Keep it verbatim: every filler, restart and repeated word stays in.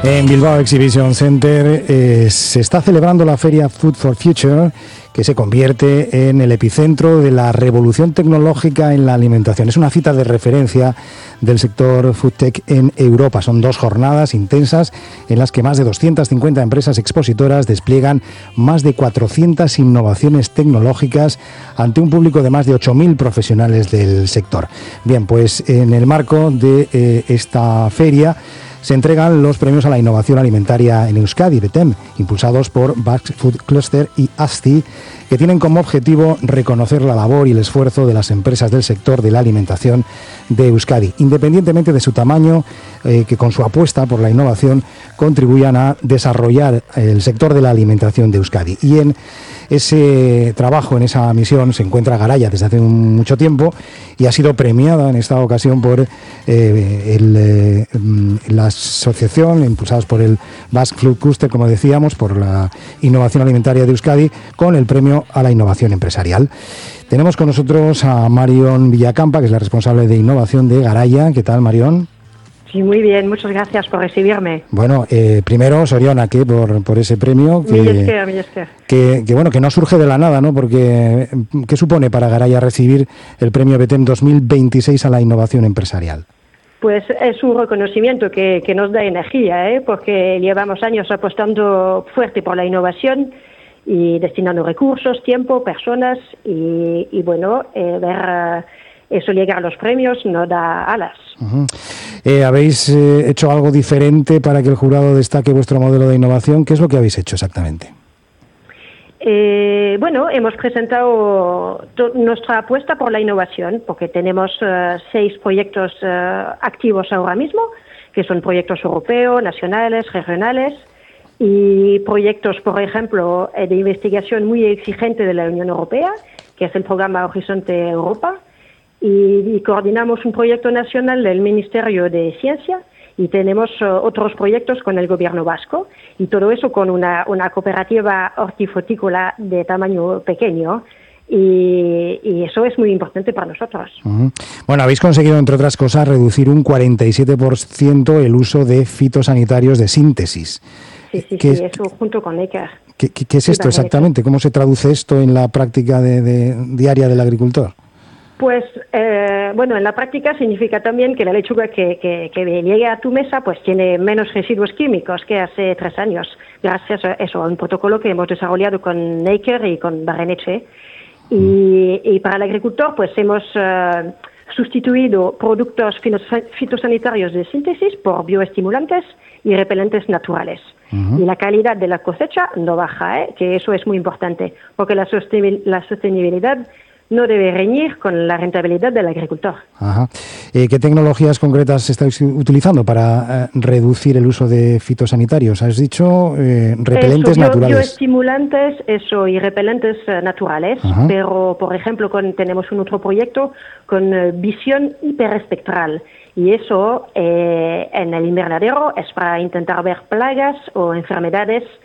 En Bilbao Exhibition Center eh, se está celebrando la feria Food for Future, que se convierte en el epicentro de la revolución tecnológica en la alimentación. Es una cita de referencia del sector food tech en Europa. Son dos jornadas intensas en las que más de doscientas cincuenta empresas expositoras despliegan más de cuatrocientas innovaciones tecnológicas ante un público de más de ocho mil profesionales del sector. Bien, pues en el marco de eh, esta feria se entregan los premios a la innovación alimentaria en Euskadi, B E T E M, impulsados por Basque Food Cluster y ASCI, que tienen como objetivo reconocer la labor y el esfuerzo de las empresas del sector de la alimentación de Euskadi, independientemente de su tamaño, eh, que con su apuesta por la innovación contribuyan a desarrollar el sector de la alimentación de Euskadi. Y en ese trabajo, en esa misión, se encuentra Garaya desde hace un, mucho tiempo y ha sido premiada en esta ocasión por eh, el, eh, la asociación, impulsadas por el Basque Food Cluster, como decíamos, por la innovación alimentaria de Euskadi, con el premio a la innovación empresarial. Tenemos con nosotros a Marion Villacampa, que es la responsable de innovación de Garaya. ¿Qué tal, Marion? Sí, muy bien, muchas gracias por recibirme. Bueno, eh, primero, Sorionak, por, por ese premio, que, Millesker, Millesker. que, que, bueno, que no surge de la nada, ¿no? Porque, ¿qué supone para Garaya recibir el premio B E T E M dos mil veintiséis a la innovación empresarial? Pues es un reconocimiento que, que nos da energía, ¿eh? Porque llevamos años apostando fuerte por la innovación y destinando recursos, tiempo, personas y, y bueno, eh, ver uh, eso llegar a los premios nos da alas. Uh-huh. Eh, ¿Habéis eh, hecho algo diferente para que el jurado destaque vuestro modelo de innovación? ¿Qué es lo que habéis hecho exactamente? Eh, bueno, hemos presentado to- nuestra apuesta por la innovación, porque tenemos uh, seis proyectos uh, activos ahora mismo, que son proyectos europeos, nacionales, regionales, y proyectos, por ejemplo, de investigación muy exigente de la Unión Europea, que es el programa Horizonte Europa, y, y coordinamos un proyecto nacional del Ministerio de Ciencia, y tenemos uh, otros proyectos con el gobierno vasco, y todo eso con una, una cooperativa hortifrutícola de tamaño pequeño, y, y eso es muy importante para nosotros. Uh-huh. Bueno, habéis conseguido, entre otras cosas, reducir un cuarenta y siete por ciento el uso de fitosanitarios de síntesis. Sí, sí, ¿Qué sí, es, eso junto con Eker. ¿qué, qué, qué es esto exactamente? ¿Cómo se traduce esto en la práctica de, de, diaria del agricultor? Pues, eh, bueno, en la práctica significa también que la lechuga que, que, que llegue a tu mesa pues tiene menos residuos químicos que hace tres años, gracias a eso, a un protocolo que hemos desarrollado con Eker y con Barreneche. Y, y para el agricultor, pues hemos uh, sustituido productos fitosanitarios de síntesis por bioestimulantes y repelentes naturales. Uh-huh. Y la calidad de la cosecha no baja, ¿eh? Que eso es muy importante, porque la, sosten- la sostenibilidad no debe reñir con la rentabilidad del agricultor. Ajá. Eh, ¿Qué tecnologías concretas estáis utilizando para eh, reducir el uso de fitosanitarios? Has dicho eh, repelentes eso, bio, naturales. Bioestimulantes, eso, y repelentes uh, naturales. Ajá. Pero, por ejemplo, con, tenemos un otro proyecto con uh, visión hiperespectral. Y eso, eh, en el invernadero, es para intentar ver plagas o enfermedades